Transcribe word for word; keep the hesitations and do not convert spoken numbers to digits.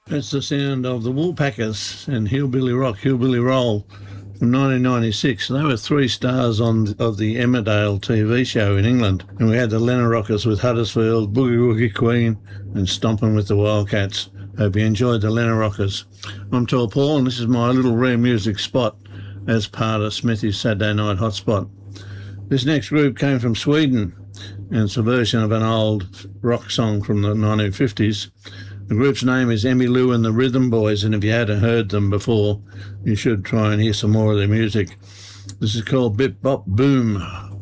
That's the sound of the Woolpackers and Hillbilly Rock, Hillbilly Roll from nineteen ninety-six. They were three stars on of the Emmerdale T V show in England. And we had the Rockers with Huddersfield, Boogie Woogie Queen and Stomping with the Wildcats. Hope you enjoyed the Rockers. I'm Tall Paul and this is my little rare music spot as part of Smithy's Saturday Night Hotspot. This next group came from Sweden and it's a version of an old rock song from the nineteen fifties. The group's name is Emmylou and the Rhythm Boys, and if you hadn't heard them before, you should try and hear some more of their music. This is called Bip Bop Boom.